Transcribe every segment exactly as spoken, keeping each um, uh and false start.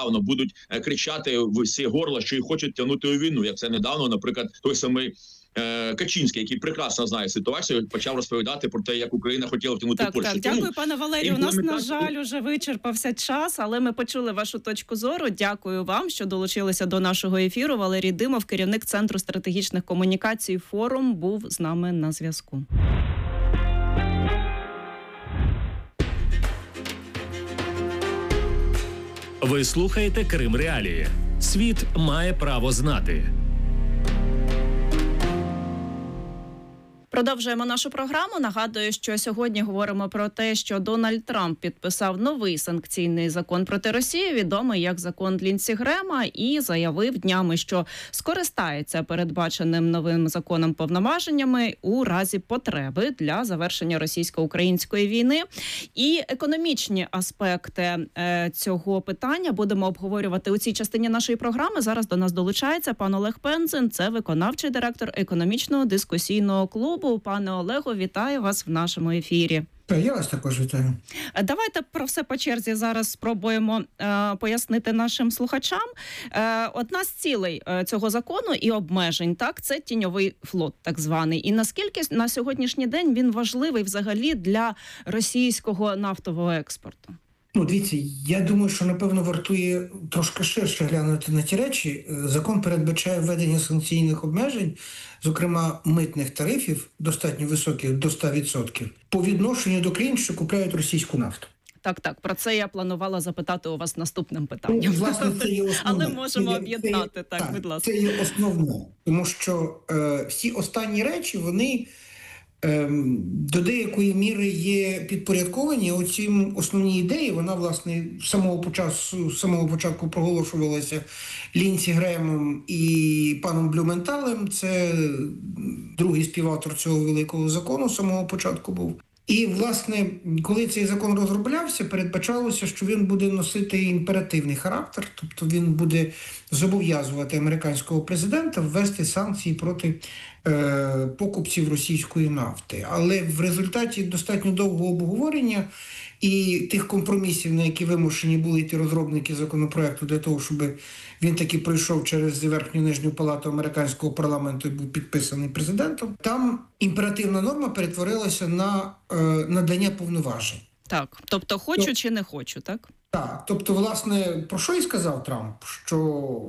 нещодавно будуть кричати в всі горла, що і хочуть тягнути у війну. Як це недавно, наприклад, той самий Качинський, який прекрасно знає ситуацію, почав розповідати про те, як Україна хотіла втягнути так, Польщу. Так, Тому дякую, пане Валерію. У нас, на жаль, уже вичерпався час, але ми почули вашу точку зору. Дякую вам, що долучилися до нашого ефіру. Валерій Димов, керівник Центру стратегічних комунікацій «Форум», був з нами на зв'язку. Ви слухаєте Крим Реалії. Світ має право знати. Продовжуємо нашу програму. Нагадую, що сьогодні говоримо про те, що Дональд Трамп підписав новий санкційний закон проти Росії, відомий як закон Лінсі Грема, і заявив днями, що скористається передбаченим новим законом повноваженнями у разі потреби для завершення російсько-української війни. І економічні аспекти е, цього питання будемо обговорювати у цій частині нашої програми. Зараз до нас долучається пан Олег Пензин, це виконавчий директор економічного дискусійного клубу. Пане Олего, вітаю вас в нашому ефірі. Я вас також вітаю. Давайте про все по черзі зараз спробуємо е, пояснити нашим слухачам. Е, одна з цілей е, цього закону і обмежень, так, це тіньовий флот, так званий. І наскільки на сьогоднішній день він важливий взагалі для російського нафтового експорту? Ну, дивіться, я думаю, що, напевно, вартує трошки ширше глянути на ті речі. Закон передбачає введення санкційних обмежень, зокрема митних тарифів, достатньо високих, до ста відсотків, по відношенню до країн, що купляють російську нафту. Так, так, про це я планувала запитати у вас наступним питанням. Ну, власне, це є основне. Але можемо це, об'єднати, це, так, так, будь ласка. Це є основне, тому що е, всі останні речі, вони до деякої міри є підпорядковані. Оці основні ідеї, вона, власне, з самого початку, з самого початку проголошувалася Лінсі Гремом і паном Блюменталем. Це другий співавтор цього великого закону з самого початку був. І, власне, коли цей закон розроблявся, передбачалося, що він буде носити імперативний характер, тобто він буде зобов'язувати американського президента ввести санкції проти е, покупців російської нафти. Але в результаті достатньо довгого обговорення і тих компромісів, на які вимушені були йти розробники законопроекту для того, щоб він таки пройшов через верхню і нижню палату американського парламенту і був підписаний президентом, там імперативна норма перетворилася на е, надання повноважень. Так, тобто хочу То, чи не хочу, так? Так, тобто, власне, про що і сказав Трамп? Що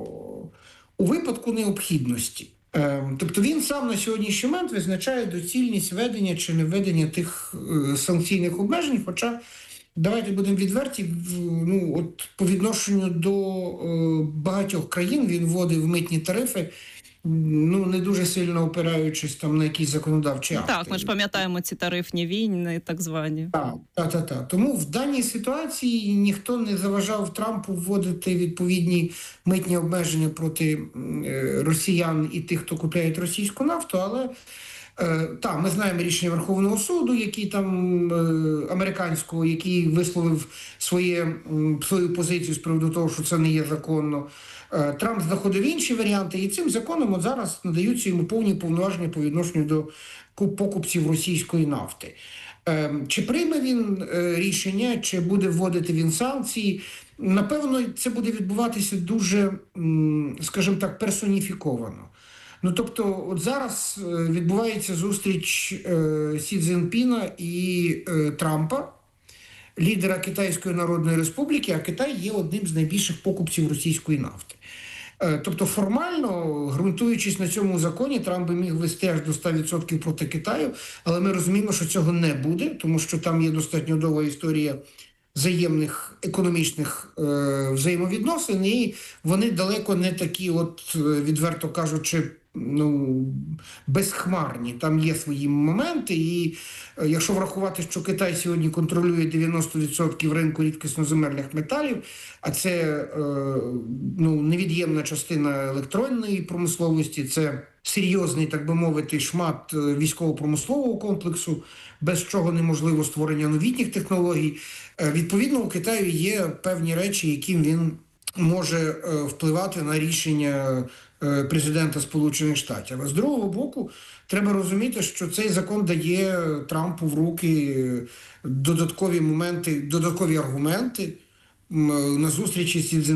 у випадку необхідності, е, тобто він сам на сьогоднішній момент визначає доцільність введення чи не введення тих е, санкційних обмежень, хоча давайте будемо відверті, ну, от по відношенню до е, багатьох країн він вводив митні тарифи, ну, не дуже сильно опираючись там на якісь законодавчі акти. Так, ми ж пам'ятаємо ці тарифні війни, так звані. Так, так, так, так. Тому в даній ситуації ніхто не заважав Трампу вводити відповідні митні обмеження проти е, росіян і тих, хто купляє російську нафту, але Е, так, ми знаємо рішення Верховного суду, який там е, американського, який висловив своє, свою позицію з приводу того, що це не є законно. Е, Трамп знаходив інші варіанти, і цим законом от зараз надаються йому повні повноваження по відношенню до покупців російської нафти. Е, чи прийме він е, рішення, чи буде вводити він санкції? Напевно, це буде відбуватися дуже, скажімо так, персоніфіковано. Ну, тобто, от зараз відбувається зустріч е, Сі Цзіньпіна і е, Трампа, лідера Китайської Народної Республіки, а Китай є одним з найбільших покупців російської нафти. Е, тобто, формально, ґрунтуючись на цьому законі, Трамп би міг вести аж до ста відсотків проти Китаю, але ми розуміємо, що цього не буде, тому що там є достатньо довга історія взаємних економічних е, взаємовідносин, і вони далеко не такі, от, відверто кажучи, ну, безхмарні. Там є свої моменти, і е, якщо врахувати, що Китай сьогодні контролює дев'яносто відсотків ринку рідкісноземельних металів, а це е, ну, невід'ємна частина електронної промисловості, це серйозний, так би мовити, шмат військово-промислового комплексу, без чого неможливо створення новітніх технологій. Відповідно, у Китаю є певні речі, яким він може впливати на рішення президента Сполучених Штатів. А з другого боку, треба розуміти, що цей закон дає Трампу в руки додаткові моменти, додаткові аргументи на зустрічі з Сі Цзіньпіном.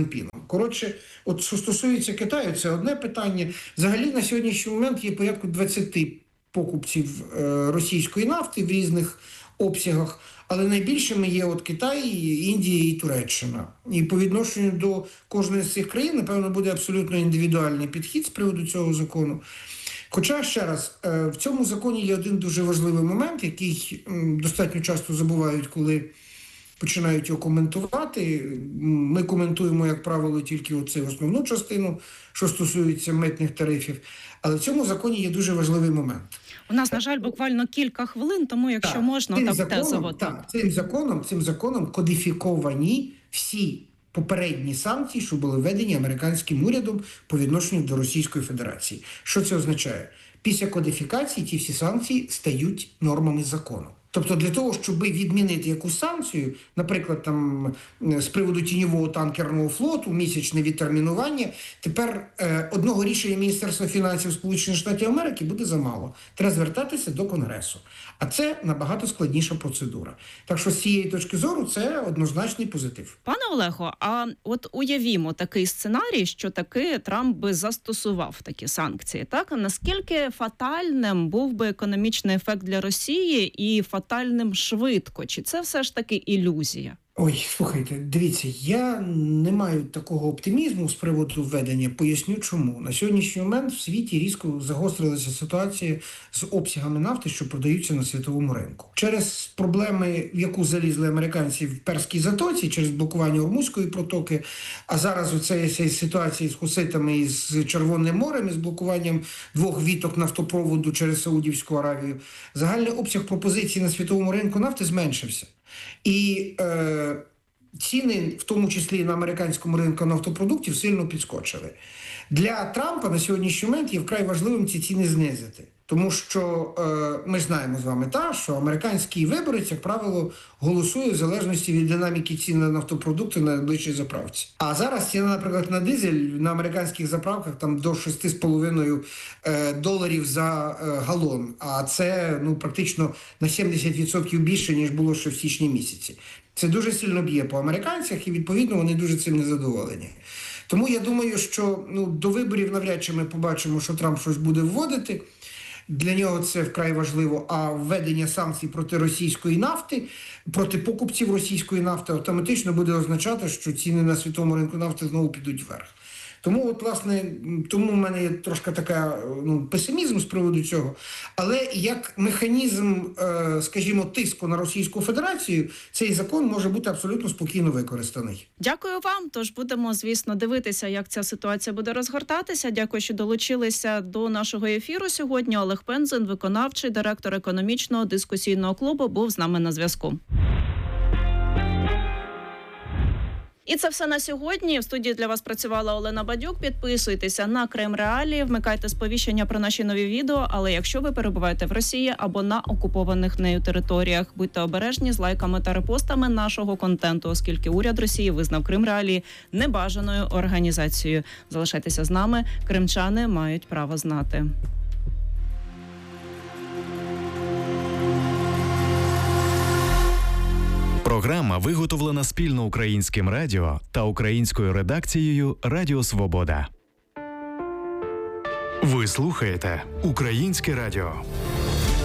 Коротше, от що стосується Китаю, це одне питання. Взагалі на сьогоднішній момент є порядку двадцять покупців російської нафти в різних обсягах, але найбільшими є от Китай, Індія і Туреччина. І по відношенню до кожної з цих країн, напевно, буде абсолютно індивідуальний підхід з приводу цього закону. Хоча, ще раз, в цьому законі є один дуже важливий момент, який достатньо часто забувають, коли починають його коментувати. Ми коментуємо, як правило, тільки оцю основну частину, що стосується митних тарифів. Але в цьому законі є дуже важливий момент. У нас, на жаль, буквально кілька хвилин, тому якщо так, можна, цим так законом, тезово. Так, цим законом, цим законом кодифіковані всі попередні санкції, що були введені американським урядом по відношенню до Російської Федерації. Що це означає? Після кодифікації ті всі санкції стають нормами закону. Тобто для того, щоб відмінити якусь санкцію, наприклад, там з приводу тіньового танкерного флоту, місячне відтермінування, тепер е, одного рішення Міністерства фінансів Сполучених Штатів Америки буде замало. Треба звертатися до Конгресу. А це набагато складніша процедура. Так що з цієї точки зору це однозначний позитив. Пане Олего, а от уявімо такий сценарій, що таки Трамп би застосував такі санкції. Так, а наскільки фатальним був би економічний ефект для Росії і фатальним швидко? Чи це все ж таки ілюзія? Ой, слухайте, дивіться, я не маю такого оптимізму з приводу введення. Поясню чому. На сьогоднішній момент в світі різко загострилася ситуація з обсягами нафти, що продаються на світовому ринку. Через проблеми, в яку залізли американці в Перській затоці, через блокування Ормузької протоки, а зараз оця ситуація з хуситами і з Червоним морем, і з блокуванням двох віток нафтопроводу через Саудівську Аравію, загальний обсяг пропозицій на світовому ринку нафти зменшився. І е, ціни, в тому числі на американському ринку нафтопродуктів, сильно підскочили. Для Трампа на сьогоднішній момент є вкрай важливим ці ціни знизити. Тому що е, ми знаємо з вами, та, що американський виборець, як правило, голосує в залежності від динаміки цін на нафтопродукти на найближчій заправці. А зараз ціна, наприклад, на дизель на американських заправках там до шість з половиною е, доларів за е, галон. А це ну, практично на сімдесят відсотків більше, ніж було ще в січні місяці. Це дуже сильно б'є по американцях і, відповідно, вони дуже цим незадоволені. Тому я думаю, що ну, до виборів навряд чи ми побачимо, що Трамп щось буде вводити. Для нього це вкрай важливо, а введення санкцій проти російської нафти, проти покупців російської нафти автоматично буде означати, що ціни на світовому ринку нафти знову підуть вверх. Тому, от, власне, тому в мене є трошки така, ну, песимізм з приводу цього. Але як механізм, е, скажімо, тиску на Російську Федерацію, цей закон може бути абсолютно спокійно використаний. Дякую вам. Тож будемо, звісно, дивитися, як ця ситуація буде розгортатися. Дякую, що долучилися до нашого ефіру сьогодні. Олег Пензин, виконавчий директор економічного дискусійного клубу, був з нами на зв'язку. І це все на сьогодні. В студії для вас працювала Олена Бадюк. Підписуйтеся на Крим Реалії, вмикайте сповіщення про наші нові відео. Але якщо ви перебуваєте в Росії або на окупованих нею територіях, будьте обережні з лайками та репостами нашого контенту, оскільки уряд Росії визнав Крим Реалії небажаною організацією. Залишайтеся з нами. Кримчани мають право знати. Програма виготовлена спільно Українським радіо та українською редакцією Радіо Свобода. Ви слухаєте Українське радіо.